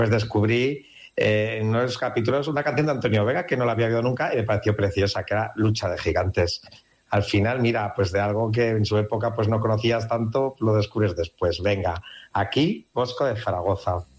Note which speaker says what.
Speaker 1: pues descubrí en uno de los capítulos una canción de Antonio Vega que no la había oído nunca y me pareció preciosa, que era Lucha de Gigantes. Al final, mira, pues de algo que en su época pues no conocías tanto, lo descubres después. Venga, aquí, Bosco de Zaragoza.